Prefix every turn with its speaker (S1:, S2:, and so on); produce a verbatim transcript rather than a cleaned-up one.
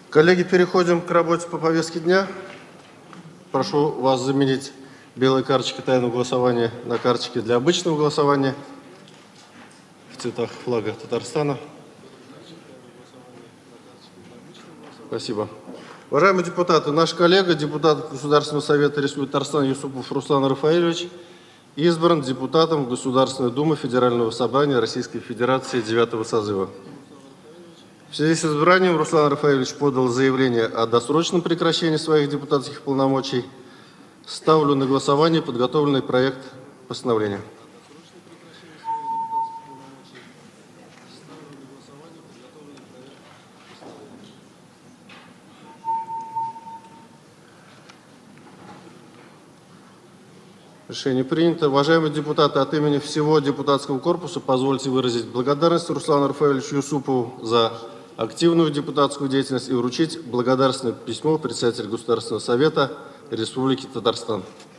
S1: Коллеги, переходим к работе по повестке дня. Прошу вас заменить белые карточки тайного голосования на карточки для обычного голосования в цветах флага Татарстана. Спасибо. Уважаемые депутаты, наш коллега, депутат Государственного совета Республики Татарстан Юсупов Руслан Рафаэльевич избран депутатом Государственной Думы Федерального собрания Российской Федерации девятого созыва. В связи с избранием Руслан Рафаэльевич подал заявление о досрочном прекращении своих депутатских полномочий. Ставлю на голосование подготовленный проект постановления. Решение принято. Уважаемые депутаты, от имени всего депутатского корпуса позвольте выразить благодарность Руслану Рафаэльевичу Юсупову за активную депутатскую деятельность и вручить благодарственное письмо председателя Государственного совета Республики Татарстан.